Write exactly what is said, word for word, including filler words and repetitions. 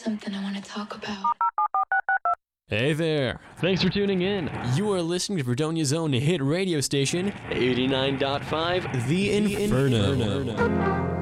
something I want to talk about. Hey there. Thanks for tuning in. You are listening to Fredonia's own hit radio station, eighty-nine point five The, the Inferno. Inferno.